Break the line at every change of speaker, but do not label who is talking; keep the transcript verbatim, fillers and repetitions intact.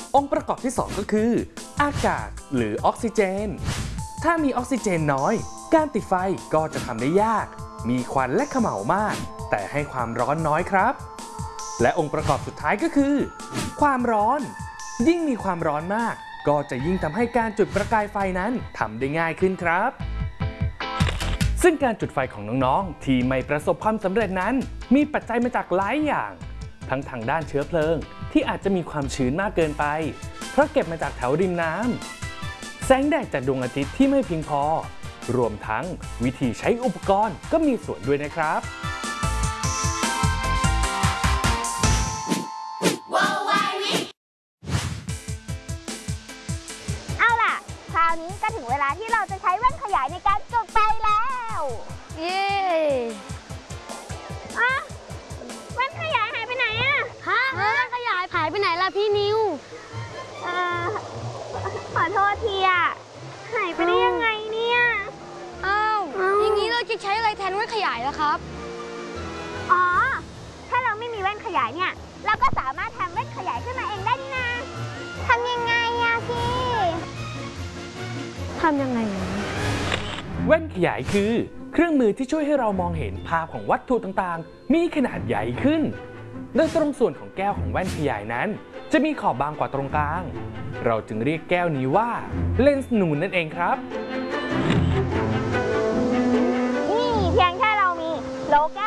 องค์ประกอบที่สองก็คืออากาศหรือออกซิเจนถ้ามีออกซิเจนน้อยการติดไฟก็จะทำได้ยากมีควันและเขม่ามากแต่ให้ความร้อนน้อยครับและองค์ประกอบสุดท้ายก็คือความร้อนยิ่งมีความร้อนมากก็จะยิ่งทำให้การจุดประกายไฟนั้นทำได้ง่ายขึ้นครับซึ่งการจุดไฟของน้องๆที่ไม่ประสบความสำเร็จนั้นมีปัจจัยมาจากหลายอย่างทั้งทางด้านเชื้อเพลิงที่อาจจะมีความชื้นมากเกินไปเพราะเก็บมาจากแถวริมน้ำแสงแดดจากดวงอาทิตย์ที่ไม่เพียงพอรวมทั้งวิธีใช้อุปกรณ์ก็มีส่วนด้วยนะครับ
เอาล่ะคราวนี้ก็ถึงเวลาที่เราจะใช้แว่นขยายในการจุดไฟแล้วเย้อะแว่นขยายหายไปไหนอะฮะแว่นขยายหายไปไหนล่ะพี่นิวเอ่อขอโทษทีอะหายไปได้ยังไงเนี่ยอ้าวอย่างนี้เราจะใช้อะไรแทนแว่นขยายล่ะครับอ๋อถ้าเราไม่มีแว่นขยายเนี่ยเราก็สามารถทำแว่นขยายขึ้นมาเองได้นี่นะทำยังไงอะพี่ทำยังไง
แว่นขยายคือเครื่องมือที่ช่วยให้เรามองเห็นภาพของวัตถุต่างๆมีขนาดใหญ่ขึ้นโดยตรงส่วนของแก้วของแว่นขยายนั้นจะมีขอบบางกว่าตรงกลางเราจึงเรียกแก้วนี้ว่าเลนส์นูนนั่นเองครับนี่เพียงแค่เรามีโหลแ